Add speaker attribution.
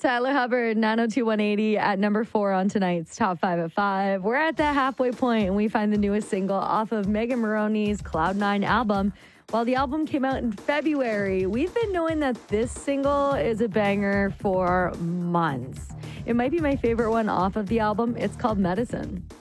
Speaker 1: Tyler Hubbard, 902-180 at number 4 on tonight's Top 5 at 5. We're at the halfway point, and we find the newest single off of Megan Moroney's Cloud 9 album. While the album came out in February, we've been knowing that this single is a banger for months. It might be my favorite one off of the album. It's called Medicine.